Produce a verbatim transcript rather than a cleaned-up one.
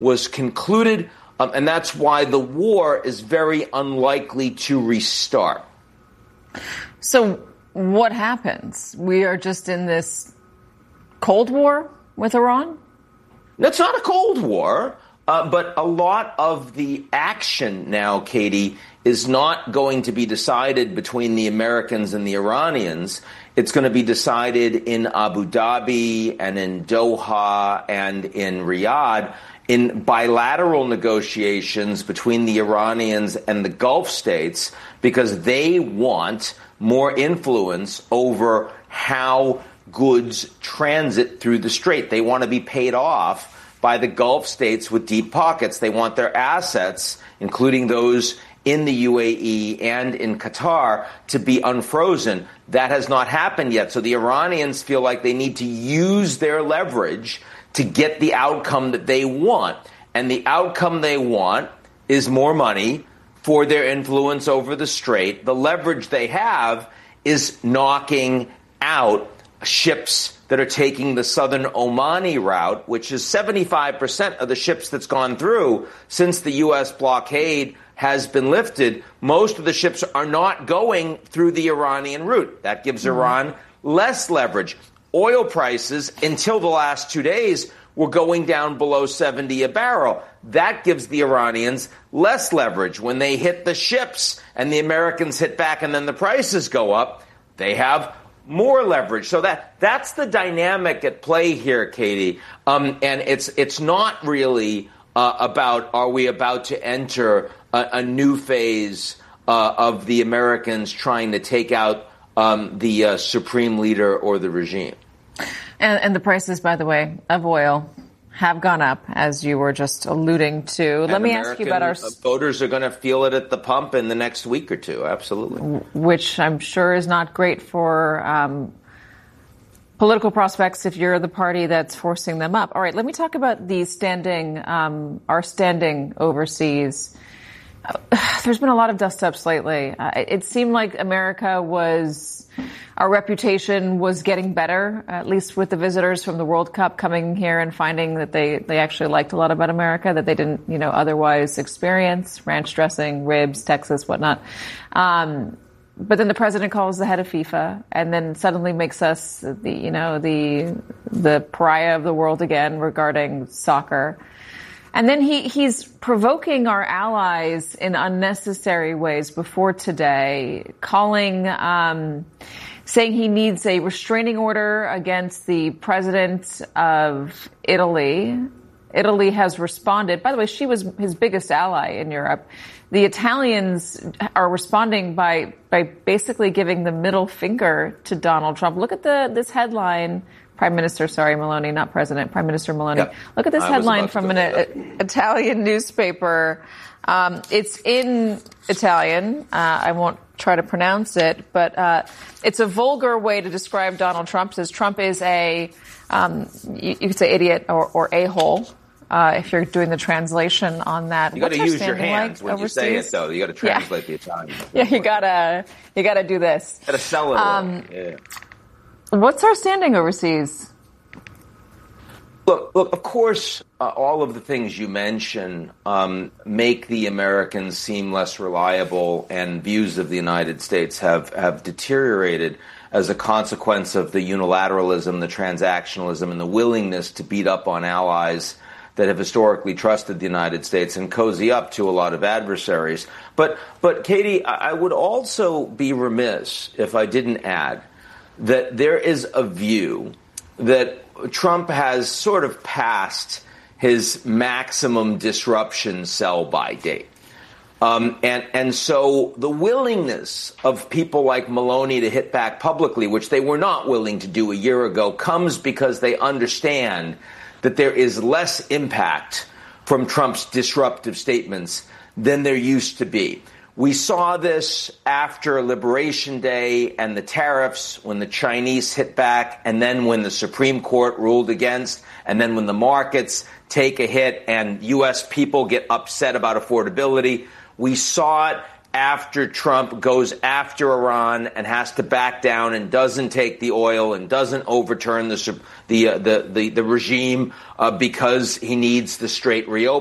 was concluded, um, and that's why the war is very unlikely to restart. So what happens? We are just in this Cold War with Iran? It's not a Cold War, uh, but a lot of the action now, Katie, is not going to be decided between the Americans and the Iranians. It's going to be decided in Abu Dhabi and in Doha and in Riyadh in bilateral negotiations between the Iranians and the Gulf states, because they want more influence over how goods transit through the strait. They want to be paid off by the Gulf states with deep pockets. They want their assets, including those in the U A E and in Qatar, to be unfrozen. That has not happened yet. So the Iranians feel like they need to use their leverage to get the outcome that they want. And the outcome they want is more money for their influence over the strait. The leverage they have is knocking out ships that are taking the southern Omani route, which is seventy-five percent of the ships that's gone through since the U S blockade has been lifted. Most of the ships are not going through the Iranian route. That gives mm-hmm. Iran less leverage. Oil prices, until the last two days, were going down below seventy a barrel. That gives the Iranians less leverage. When they hit the ships and the Americans hit back and then the prices go up, they have more leverage. So that that's the dynamic at play here, Katie. Um, and it's it's not really uh, about, are we about to enter a, a new phase uh, of the Americans trying to take out um, the uh, supreme leader or the regime. And, and the prices, by the way, of oil have gone up, as you were just alluding to. And Let me American ask you about our voters are going to feel it at the pump in the next week or two. Absolutely, which I'm sure is not great for um, political prospects if you're the party that's forcing them up. All right, let me talk about the standing, um, our standing overseas. Uh, there's been a lot of dust-ups lately. Uh, it seemed like America was, our reputation was getting better, at least with the visitors from the World Cup coming here and finding that they, they actually liked a lot about America that they didn't, you know, otherwise experience. Ranch dressing, ribs, Texas, whatnot. Um, but then the president calls the head of FIFA and then suddenly makes us the, you know, the, the pariah of the world again regarding soccer. And then he, he's provoking our allies in unnecessary ways before today, calling, um, saying he needs a restraining order against the president of Italy. Italy has responded. By the way, she was his biggest ally in Europe. The Italians are responding by, by basically giving the middle finger to Donald Trump. Look at the, this headline. Prime Minister, sorry, Meloni, not President, Prime Minister Meloni. Yep. Look at this I headline from an a, Italian newspaper. Um, it's in Italian. Uh, I won't try to pronounce it, but uh, it's a vulgar way to describe Donald Trump. It says Trump is a, um, you, you could say idiot or, or a-hole. Uh, if you're doing the translation on that. You got to use your hands like when overseas? You say it, though. You got to translate yeah. the Italian. Yeah, you gotta, you gotta do this. Got to sell it. Um, yeah. What's our standing overseas? Look, look. Of course, uh, all of the things you mention um, make the Americans seem less reliable, and views of the United States have, have deteriorated as a consequence of the unilateralism, the transactionalism, and the willingness to beat up on allies that have historically trusted the United States and cozy up to a lot of adversaries. But, but Katie, I would also be remiss if I didn't add that there is a view that Trump has sort of passed his maximum disruption sell-by date. Um, and, and so the willingness of people like Meloni to hit back publicly, which they were not willing to do a year ago, comes because they understand that there is less impact from Trump's disruptive statements than there used to be. We saw this after Liberation Day and the tariffs, when the Chinese hit back, and then when the Supreme Court ruled against, and then when the markets take a hit and U S people get upset about affordability. We saw it after Trump goes after Iran and has to back down and doesn't take the oil and doesn't overturn the the uh, the, the, the regime uh, because he needs the straight reopening.